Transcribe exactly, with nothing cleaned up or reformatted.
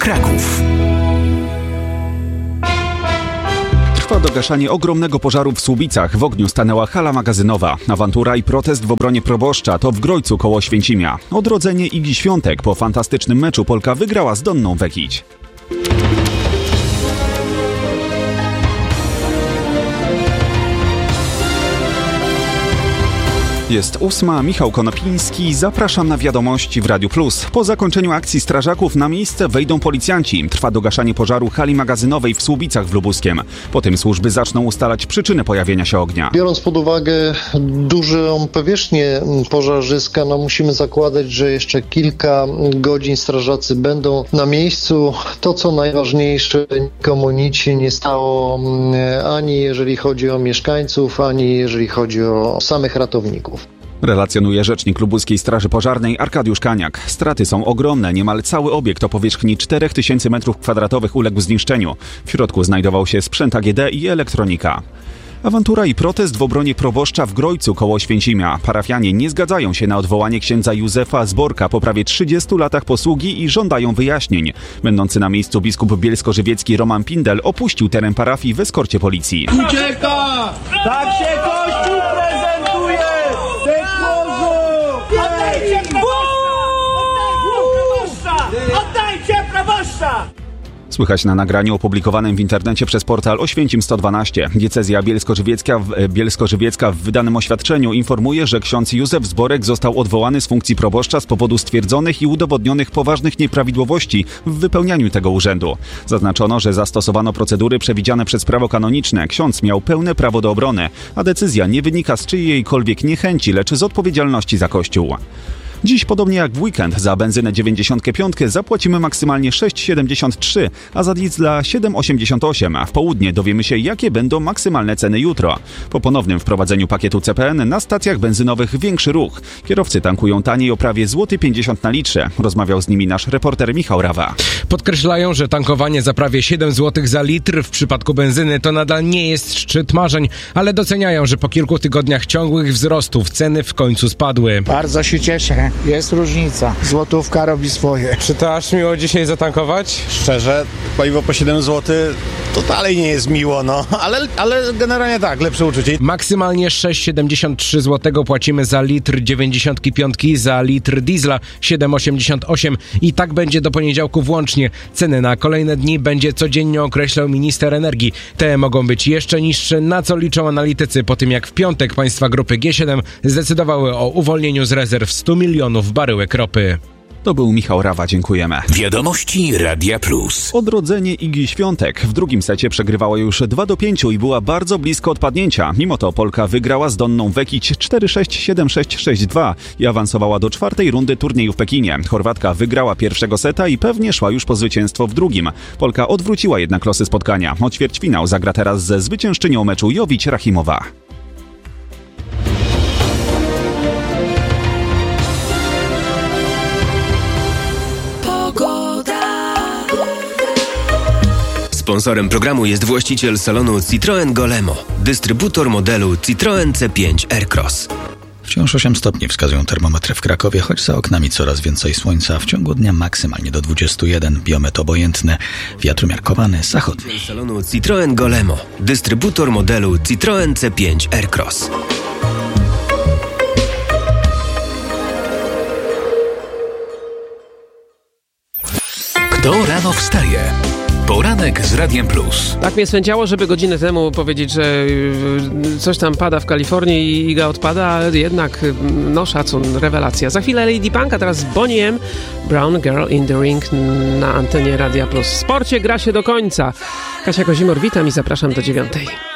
Kraków. Trwa dogaszanie ogromnego pożaru w Słubicach. W ogniu stanęła hala magazynowa. Awantura i protest w obronie proboszcza to w Grojcu koło Oświęcimia. Odrodzenie Igi Świątek. Po fantastycznym meczu Polka wygrała z Donną Wekić. Jest ósma, Michał Konopiński, zapraszam na wiadomości w Radiu Plus. Po zakończeniu akcji strażaków na miejsce wejdą policjanci. Trwa dogaszanie pożaru hali magazynowej w Słubicach w Lubuskiem. Potem służby zaczną ustalać przyczynę pojawienia się ognia. Biorąc pod uwagę dużą powierzchnię pożarzyska, no musimy zakładać, że jeszcze kilka godzin strażacy będą na miejscu. To, co najważniejsze, nikomu nic się nie stało, ani jeżeli chodzi o mieszkańców, ani jeżeli chodzi o samych ratowników. Relacjonuje rzecznik Lubuskiej Straży Pożarnej Arkadiusz Kaniak. Straty są ogromne, niemal cały obiekt o powierzchni czterech tysięcy metrów kwadratowych uległ zniszczeniu. W środku znajdował się sprzęt A G D i elektronika. Awantura i protest w obronie proboszcza w Grojcu koło Oświęcimia. Parafianie nie zgadzają się na odwołanie księdza Józefa Zborka po prawie trzydziestu latach posługi i żądają wyjaśnień. Będący na miejscu biskup bielsko-żywiecki Roman Pindel opuścił teren parafii w eskorcie policji. Ucieka! Tak się Kościół prezentuje! Oddajcie proboszcza! Oddajcie proboszcza! Słychać na nagraniu opublikowanym w internecie przez portal Oświęcim sto dwanaście. Diecezja bielsko-żywiecka w, bielsko-żywiecka w wydanym oświadczeniu informuje, że ksiądz Józef Zborek został odwołany z funkcji proboszcza z powodu stwierdzonych i udowodnionych poważnych nieprawidłowości w wypełnianiu tego urzędu. Zaznaczono, że zastosowano procedury przewidziane przez prawo kanoniczne. Ksiądz miał pełne prawo do obrony, a decyzja nie wynika z czyjejkolwiek niechęci, lecz z odpowiedzialności za Kościół. Dziś, podobnie jak w weekend, za benzynę dziewięćdziesiąt pięć zapłacimy maksymalnie sześć siedemdziesiąt trzy, a za diesla siedem osiemdziesiąt osiem, a w południe dowiemy się, jakie będą maksymalne ceny jutro. Po ponownym wprowadzeniu pakietu C P N na stacjach benzynowych większy ruch. Kierowcy tankują taniej o prawie złoty pięćdziesiąt na litrze. Rozmawiał z nimi nasz reporter Michał Rawa. Podkreślają, że tankowanie za prawie siedem złotych za litr w przypadku benzyny to nadal nie jest szczyt marzeń, ale doceniają, że po kilku tygodniach ciągłych wzrostów ceny w końcu spadły. Bardzo się cieszę. Jest różnica. Złotówka robi swoje. Czy to aż miło dzisiaj zatankować? Szczerze, paliwo po siedem złotych to dalej nie jest miło, no. Ale, ale generalnie tak, lepsze uczucie. Maksymalnie sześć siedemdziesiąt trzy złotego płacimy za litr dziewięćdziesiąt pięć, za litr diesla siedem osiemdziesiąt osiem i tak będzie do poniedziałku włącznie. Ceny na kolejne dni będzie codziennie określał minister energii. Te mogą być jeszcze niższe, na co liczą analitycy po tym, jak w piątek państwa grupy G siedem zdecydowały o uwolnieniu z rezerw stu milionów baryłek ropy. To był Michał Rawa, dziękujemy. Wiadomości Radia Plus. Odrodzenie Igi Świątek. W drugim secie przegrywała już dwa do pięciu i była bardzo blisko odpadnięcia. Mimo to Polka wygrała z Donną Wekić cztery sześć, siedem sześć, sześć dwa i awansowała do czwartej rundy turnieju w Pekinie. Chorwatka wygrała pierwszego seta i pewnie szła już po zwycięstwo w drugim. Polka odwróciła jednak losy spotkania. O ćwierćfinał zagra teraz ze zwyciężczynią meczu Jowić Rachimowa. Sponsorem programu jest właściciel salonu Citroen Golemo, dystrybutor modelu Citroen C pięć Aircross. Wciąż osiem stopni wskazują termometry w Krakowie, choć za oknami coraz więcej słońca. W ciągu dnia maksymalnie do dwudziestu jeden. Biometr obojętny, wiatr umiarkowany, zachodni. Salonu Citroen Golemo, dystrybutor modelu Citroen C pięć Aircross. Kto rano wstaje? Poranek z Radiem Plus. Tak mnie swędziało, żeby godzinę temu powiedzieć, że coś tam pada w Kalifornii i Iga odpada, ale jednak, no szacun, rewelacja. Za chwilę Lady Punk, a teraz Bonnie M. Brown Girl in the Ring na antenie Radia Plus. W sporcie gra się do końca. Kasia Kozimor, witam i zapraszam do dziewiątej.